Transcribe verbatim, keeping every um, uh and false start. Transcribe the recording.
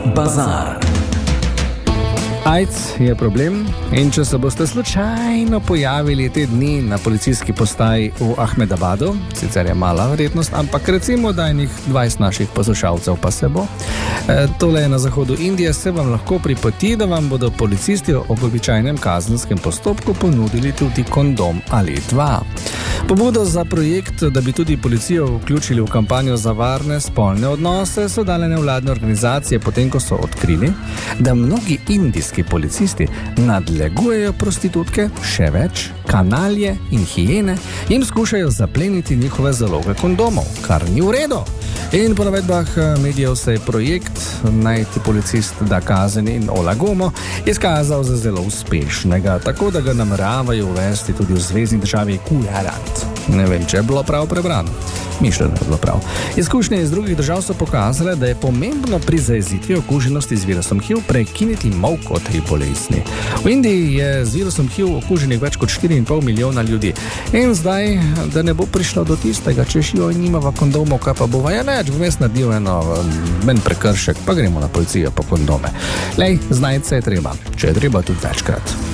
Bazar. AIDS je problem in če se boste slučajno pojavili te dni na policijski postaji v Ahmedabadu, sicer je mala verjetnost, ampak recimo, da enih dvajset naših poslušalcev pa se bo. E, tole je na zahodu Indije, se vam lahko pripoti, da vam bodo policisti ob običajnem kazenskem postopku ponudili tudi kondom ali dva. Pobudo za projekt, da bi tudi policijo vključili v kampanjo za varne spolne odnose, so dale nevladne organizacije, potem ko so odkrili, da mnogi indijski policisti nadlegujejo prostitutke, še več, kanalje in hijene, jim skušajo zapleniti njihove zaloge kondomov, kar ni v redu. In po navedbah medijev se je projekt Najti policist da kazen in Olagomo izkazal za zelo uspešnega, tako da ga nameravajo uvesti tudi v zvezni državi Gujarat. Ne vem, če je bilo prav prebrano. Mišljeno je bilo prav. Izkušnje iz drugih držav so pokazale, da je pomembno pri zajezitvi okuženosti z virusom H I V prekiniti molk o tej bolezni. V Indiji je z virusom H I V okuženih več kot štiri in pol milijona ljudi. In zdaj, da ne bo prišlo do tistega, če šijo in nimava kondomov, kaj pa bova, ja neč, vmes naredil eno men prekršek, pa gremo na policijo po kondome. Lej, znajti se je treba, če je treba tudi večkrat.